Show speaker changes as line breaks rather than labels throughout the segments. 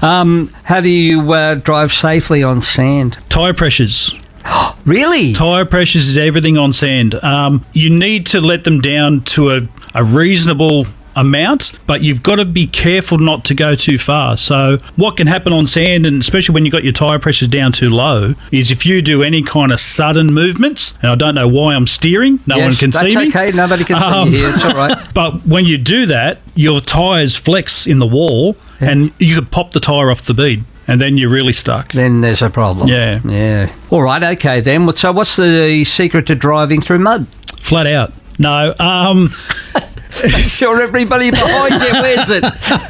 How do you drive safely on sand?
Tyre pressures.
Really?
Tyre pressures is everything on sand. You need to let them down to a reasonable amount, but you've got to be careful not to go too far. So what can happen on sand, and especially when you've got your tyre pressures down too low, is if you do any kind of sudden movements, and I don't know why I'm steering, no one can see me.
That's okay, nobody can see you here, it's all right.
But when you do that, your tyres flex in the wall, and you could pop the tyre off the bead. And then you're really stuck.
Then there's a problem.
Yeah.
All right, okay then. So what's the secret to driving through mud?
Flat out. No.
Sure, everybody behind you, where's it?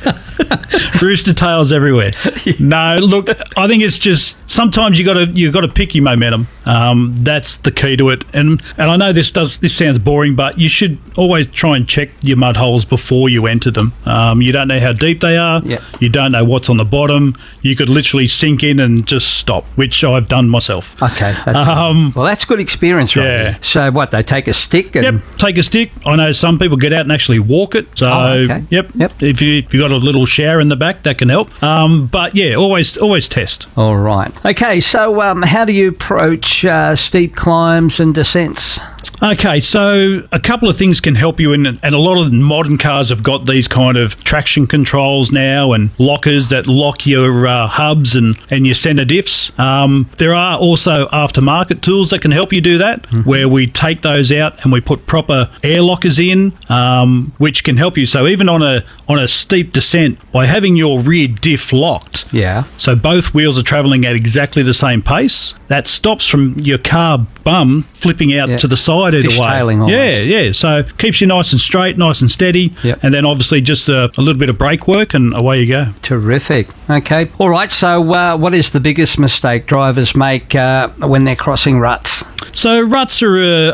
Rooster tails everywhere. No, look, I think it's just sometimes you got to pick your momentum. That's the key to it. And I know this sounds boring, but you should always try and check your mud holes before you enter them. You don't know how deep they are.
Yeah.
You don't know what's on the bottom. You could literally sink in and just stop, which I've done myself.
Okay. Well, that's good experience, right?
Yeah.
There. So what? They take a stick and
Yep, take a stick. I know some people get out and actually walk it. So,
okay.
Yep.
If
you've got a little shower in the back, that can help. But yeah, always test.
All right. Okay, so how do you approach steep climbs and descents?
Okay, so a couple of things can help you, and a lot of modern cars have got these kind of traction controls now and lockers that lock your hubs and your centre diffs. There are also aftermarket tools that can help you do that, where we take those out and we put proper air lockers in, which can help you. So even on a steep descent, by having your rear diff locked, so both wheels are travelling at exactly the same pace, that stops from your car bum flipping out to the side either way.
Fishtailing almost.
Yeah. So keeps you nice and straight, nice and steady, and then obviously just a little bit of brake work and away you go.
Terrific. Okay. All right, so what is the biggest mistake drivers make when they're crossing ruts?
So ruts are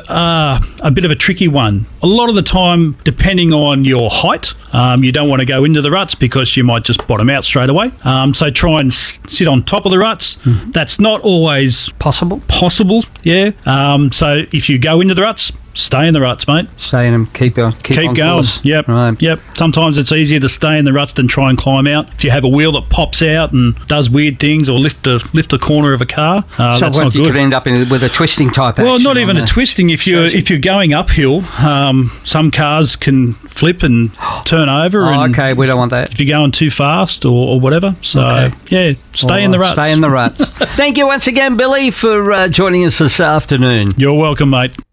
a bit of a tricky one. A lot of the time, depending on your height, you don't want to go into the ruts because you might just bottom out straight away. So try and sit on top of the ruts. That's not always
possible.
Yeah. So if you go into the ruts, stay in the ruts, mate.
Stay in them. Keep on
going.
Course.
Yep.
Right.
Yep. Sometimes it's easier to stay in the ruts than try and climb out. If you have a wheel that pops out and does weird things, or lift a corner of a car,
so
that's not
you
good.
could end up with a twisting type.
Well, not even a twisting. If you're going uphill, some cars can flip and turn over.
Okay, we don't want that.
If you're going too fast or whatever. So yeah, stay in the ruts.
Stay in the ruts. Thank you once again, Billy, for joining us this afternoon.
You're welcome, mate.